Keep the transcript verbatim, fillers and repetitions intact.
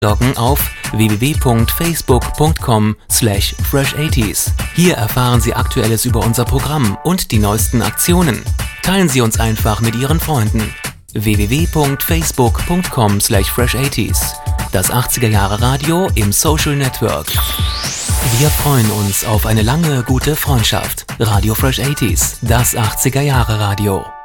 Loggen auf w w w punkt facebook punkt com slash fresh eighties. Hier erfahren Sie Aktuelles über unser Programm und die neuesten Aktionen. Teilen Sie uns einfach mit Ihren Freunden. w w w punkt facebook punkt com slash fresh eighties. Das achtziger Jahre Radio im Social Network. Wir freuen uns auf eine lange, gute Freundschaft. Radio Fresh eighties, das achtziger Jahre Radio.